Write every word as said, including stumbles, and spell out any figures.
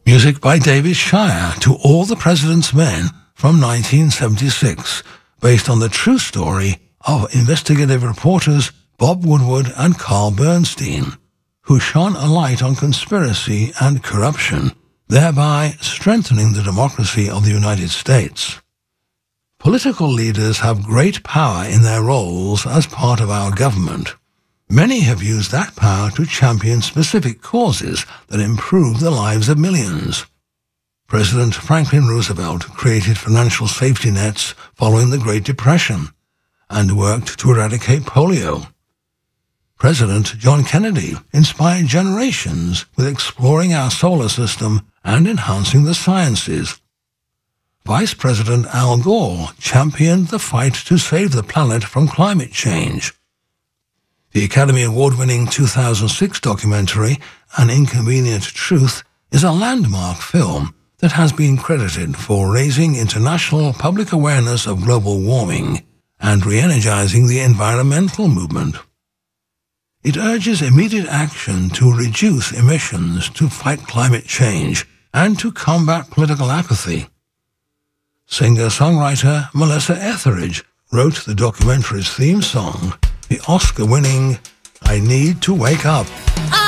Music by David Shire, To All the President's Men, from nineteen seventy-six, based on the true story of investigative reporters Bob Woodward and Carl Bernstein, who shone a light on conspiracy and corruption, thereby strengthening the democracy of the United States. Political leaders have great power in their roles as part of our government. Many have used that power to champion specific causes that improve the lives of millions. President Franklin Roosevelt created financial safety nets following the Great Depression and worked to eradicate polio. President John Kennedy inspired generations with exploring our solar system and enhancing the sciences. Vice President Al Gore championed the fight to save the planet from climate change. The Academy Award-winning two thousand six documentary, An Inconvenient Truth, is a landmark film that has been credited for raising international public awareness of global warming and re-energizing the environmental movement. It urges immediate action to reduce emissions, to fight climate change, and to combat political apathy. Singer-songwriter Melissa Etheridge wrote the documentary's theme song, the Oscar-winning I Need to Wake Up.